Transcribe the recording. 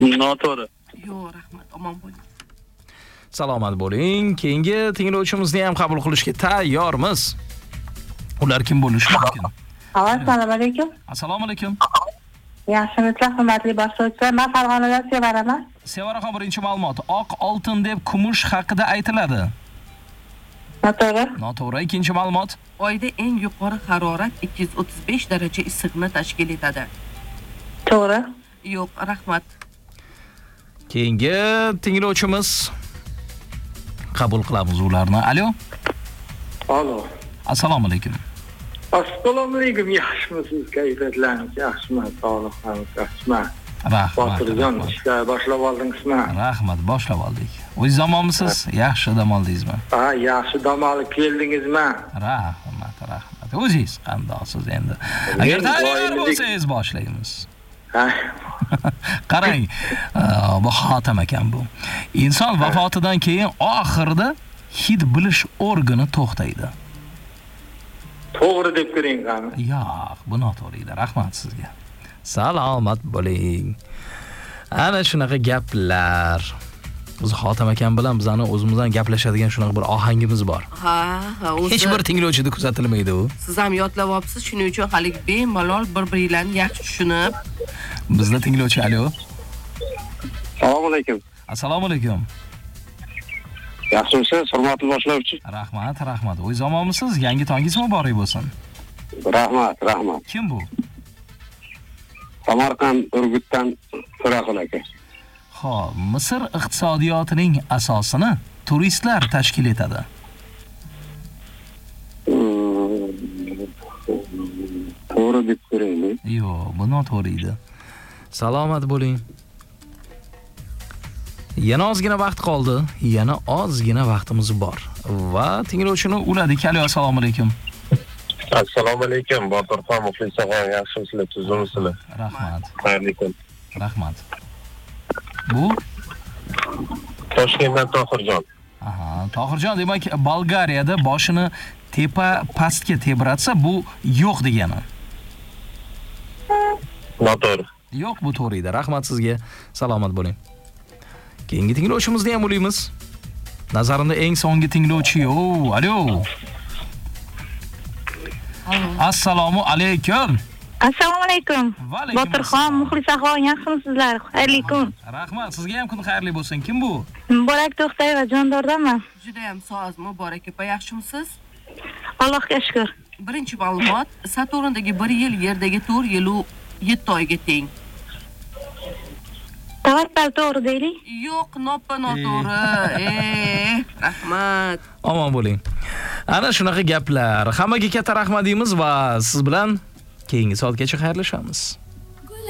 Noto'g'ri. Yo'q, rahmat, omon bo'ling. Salomat bo'ling. Keyingi tinglovchimizni ham qabul qilishga tayyormiz. Ular kim bo'lishi mumkin? Assalomu alaykum. Assalomu alaykum. Yaxshimisizlar, hurmatli boshlovchilar? Men Farg'onadan Sevaraman. Sevaraxon, birinchi ma'lumot. Oq oltin deb kumush haqida aytiladi. Noto'g'ri. Noto'g'ri. Ikkinchi ma'lumot. Oyda eng yuqori harorat 235 daraja issiqni tashkil etadi. To'g'ri. Yo'q, rahmat. Keyingi tinglovchimiz. Qabul qilamiz ularni. Alo. Alo. Assalomu alaykum. Assalomu alaykum. Yaxshimisiz? Kayfiyatlaringiz yaxshimi? Sog'liqlaringiz yaxshimi? Rahmat. Botirjon, ishlar boshlab oldingizmi? Rahmat, boshlab oldik. O'zingiz omonmisiz? Yaxshi dam oldingizmi? Ha, yaxshi dam olib keldingizmi? Rahmat, rahmat. O'zingiz qandoqsiz endi? Agar tayyor bo'lsangiz boshlaymiz. Ha. Qarang, bu xotam ekan bu. Inson vafotidan keyin oxirida hid bilish organi to'xtaydi. To'g'ri deb ko'ring qani. Yo'q, bu noto'g'ri edi. Rahmat sizga. Salomat bo'ling. Ana shunaqa gaplar. Biz xotam ekan bilan bizani o'zimizdan gaplashadigan shunaqa bir ohangimiz bor. Ha, o'zi. Hech bir tinglovchida kuzatilmaydi u. Siz ham yodlab olibsiz, shuning uchun hali bemalol bir-biringlarni yaxshi tushunib. Bizda tinglovchi, alo. Assalomu alaykum. Assalomu alaykum. Yaxshimisiz, hurmatli boshlovchi? Rahmat, rahmat. O'zingiz omonmisiz? Yangi tongingiz muborak bo'lsin. Rahmat, rahmat. Kim bu? Samarqand Urgutdan To'raqul aka. Xo'p, Misr iqtisodiyotining asosini turistlar tashkil etadi. To'g'ri deb ko'raylik. Yo'q, bu noto'g'ri edi. Salomat bo'ling. Yana ozgina vaqt qoldi. Yana ozgina vaqtimiz bor. Va tinglovchini uladik. Assalomu alaykum. Assalomu alaykum. Botirxon, Muxlisaxon, yaxshimisizlar, tuzimsizlar? Rahmat. Xayrli kun. Rahmat. Bu Toshkentdan Tohirjon. Aha, Tohirjon, demak, Bolgariyada boshini tepa pastga tebratsa, bu yo'q degani. Noto'g'ri. Yo'q, bu to'g'ri edi. Rahmat sizga. Salomat bo'ling. Keyingi tinglovchimizni ham o'laymiz. Nazarimda eng so'nggi tinglovchi yo'q. Alo. Assalomu alaykum. Assalomu alaykum. Va alaykum Botirxon, Muxlisaxon, yaxshimisizlar? Xayrli kun. Rahmat, sizga ham kun xayrli bo'lsin. Kim bu? Muborak To'xtayeva Jondordanman. Juda ham soz, Muborak opa, yaxshimisiz? Allohga shukr. Birinchi ma'lumot, Saturndagi 1 yil Yerdagi 4 yilu 7 oyga teng. Tavakkal to'g'ri deylik. Yo'q, noto'g'ri. Rahmat. Omon bo'ling. Ana shunaqa gaplar. Hammaga katta rahmat deymiz va siz bilan keyingi soatgacha xayrlashamiz.